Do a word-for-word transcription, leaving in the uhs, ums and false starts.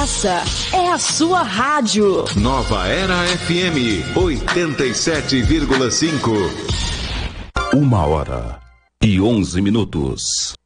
Essa é a sua rádio. Nova Era F M oitenta e sete vírgula cinco. Uma hora e onze minutos.